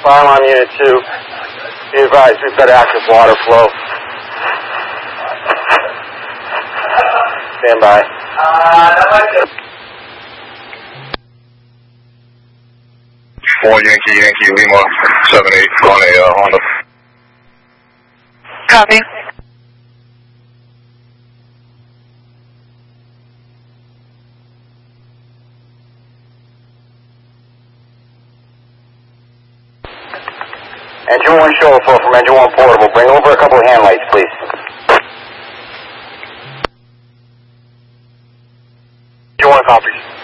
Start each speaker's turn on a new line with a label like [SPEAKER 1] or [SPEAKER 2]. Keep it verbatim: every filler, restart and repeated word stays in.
[SPEAKER 1] Fire alarm unit two. Be advised, we've got active water flow. Stand by.
[SPEAKER 2] Four Yankee Yankee Lima seven eight on a uh, Honda.
[SPEAKER 3] Copy.
[SPEAKER 1] Engine one show flow from engine one portable. Bring over a couple of hand lights, please. Engine one copies.